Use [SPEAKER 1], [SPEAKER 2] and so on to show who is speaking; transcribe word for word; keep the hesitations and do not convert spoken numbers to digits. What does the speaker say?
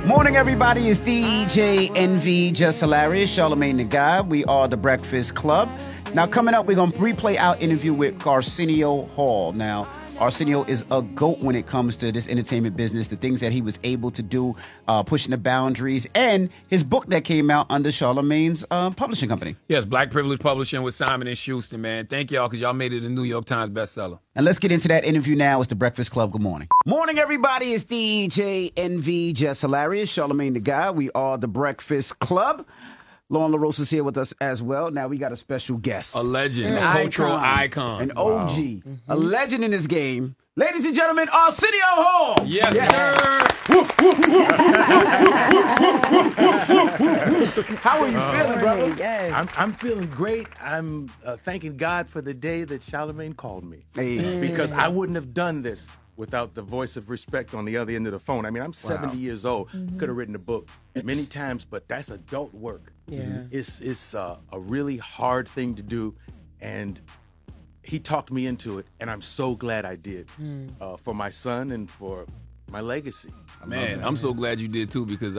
[SPEAKER 1] Morning, everybody. It's D J N V, Just Hilarious, Charlamagne the God. We are the Breakfast Club. Now, coming up, we're going to replay our interview with Arsenio Hall. Now, Arsenio is a GOAT when it comes to this entertainment business, the things that he was able to do, uh, pushing the boundaries, and his book that came out under Charlamagne's uh, publishing company.
[SPEAKER 2] Yes, Black Privilege Publishing with Simon and Schuster, man. Thank y'all, because y'all made it a New York Times bestseller.
[SPEAKER 1] And let's get into that interview now. It's the Breakfast Club. Good morning. Morning, everybody. It's D J N V, Just Hilarious, Charlamagne the God. We are the Breakfast Club. Lauren LaRosa is here with us as well. Now we got a special guest.
[SPEAKER 2] A legend,
[SPEAKER 1] an
[SPEAKER 2] a cultural
[SPEAKER 1] icon,
[SPEAKER 2] icon.
[SPEAKER 1] An O G, wow. mm-hmm. a legend in this game. Ladies and gentlemen, Arsenio Hall.
[SPEAKER 2] Yes,
[SPEAKER 1] yes. sir. How are you uh, feeling, brother?
[SPEAKER 3] Yes. I'm, I'm feeling great. I'm uh, thanking God for the day that Charlamagne called me.
[SPEAKER 1] Hey. Mm.
[SPEAKER 3] Because I wouldn't have done this without the voice of respect on the other end of the phone. I mean, I'm wow. seventy years old. Mm-hmm. Could have written a book many times, but that's adult work.
[SPEAKER 4] Yeah.
[SPEAKER 3] It's, it's uh, a really hard thing to do, and he talked me into it, and I'm so glad I did mm. uh, for my son and for my legacy.
[SPEAKER 2] Man, I'm so glad you did, too, because